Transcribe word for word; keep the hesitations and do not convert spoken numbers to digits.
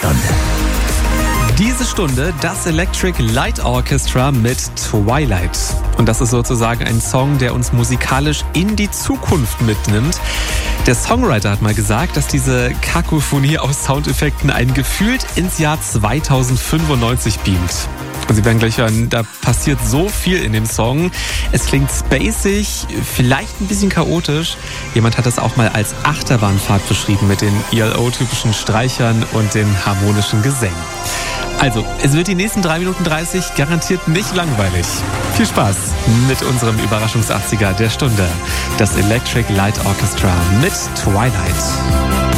Stunde. Diese Stunde das Electric Light Orchestra mit Twilight. Und das ist sozusagen ein Song, der uns musikalisch in die Zukunft mitnimmt. Der Songwriter hat mal gesagt, dass diese Kakophonie aus Soundeffekten einen gefühlt ins Jahr zweitausendfünfundneunzig beamt. Und Sie werden gleich hören, da passiert so viel in dem Song. Es klingt spacig, vielleicht ein bisschen chaotisch. Jemand hat das auch mal als Achterbahnfahrt beschrieben mit den E L O-typischen Streichern und den harmonischen Gesängen. Also, es wird die nächsten drei Minuten dreißig garantiert nicht langweilig. Viel Spaß mit unserem Überraschungs-achtziger der Stunde. Das Electric Light Orchestra mit Twilight.